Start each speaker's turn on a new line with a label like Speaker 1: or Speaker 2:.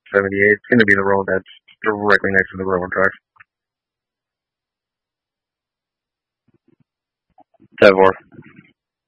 Speaker 1: 78. It's going to be the road that's directly next to the railroad tracks.
Speaker 2: 10-4.